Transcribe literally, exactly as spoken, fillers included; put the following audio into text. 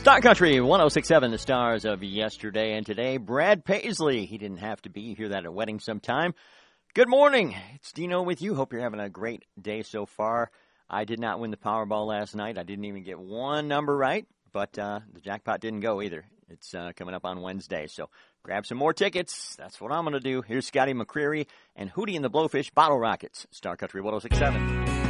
Star Country one oh six point seven, the stars of yesterday and today. Brad Paisley, he didn't have to be. You hear that at a wedding sometime. Good morning. It's Dino with you. Hope you're having a great day so far. I did not win the Powerball last night. I didn't even get one number right, but uh, the jackpot didn't go either. It's uh, coming up on Wednesday, so grab some more tickets. That's what I'm going to do. Here's Scotty McCreery and Hootie and the Blowfish Bottle Rockets. Star Country one oh six point seven.